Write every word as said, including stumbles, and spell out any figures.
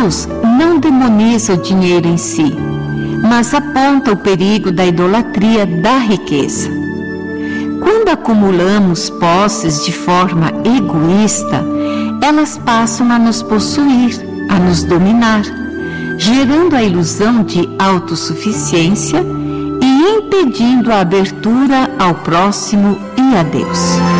Deus não demoniza o dinheiro em si, mas aponta o perigo da idolatria da riqueza. Quando acumulamos posses de forma egoísta, elas passam a nos possuir, a nos dominar, gerando a ilusão de autossuficiência e impedindo a abertura ao próximo e a Deus.